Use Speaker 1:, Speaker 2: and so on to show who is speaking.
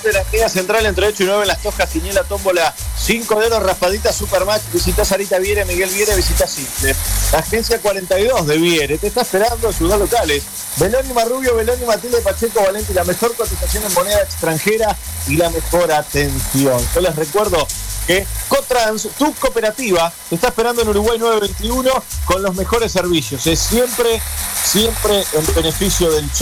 Speaker 1: de la Avenida Central entre 8 y 9 en Las Toscas, Quiniela, Tómbola, 5 de oro, raspadita, Supermatch. Visita Sarita Viere, Miguel Viere, visita Simple. La agencia 42 de Viere te está esperando en sus dos locales. Beloni Marrubio, Beloni Matilde Pacheco Valente, la mejor cotización en moneda extranjera y la mejor atención. Yo les recuerdo que Cotrans, tu cooperativa, te está esperando en Uruguay 921 con los mejores servicios. Es siempre en beneficio del